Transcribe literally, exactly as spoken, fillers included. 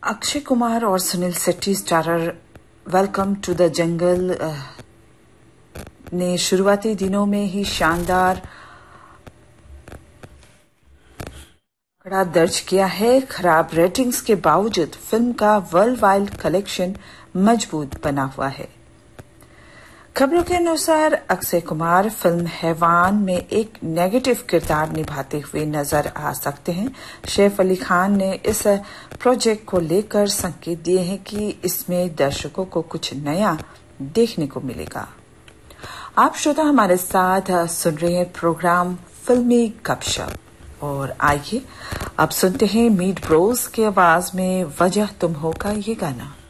अक्षय कुमार और Sunil Shetty starrer welcome to the jungle ने शुरुआती दिनों में ही शानदार आंकड़ा दर्ज किया है। खराब रेटिंग्स के बावजूद फिल्म का वर्ल्ड वाइड कलेक्शन मजबूत बना हुआ है। खबरों के अनुसार अक्षय कुमार फिल्म हैवान में एक नेगेटिव किरदार निभाते हुए नजर आ सकते हैं। सैफ अली खान ने इस प्रोजेक्ट को लेकर संकेत दिए हैं कि इसमें दर्शकों को कुछ नया देखने को मिलेगा। आप श्रोता हमारे साथ सुन रहे हैं प्रोग्राम फिल्मी गपशप और आइए अब सुनते हैं मीट ब्रोस की आवाज में वजह तुम हो का ये गाना।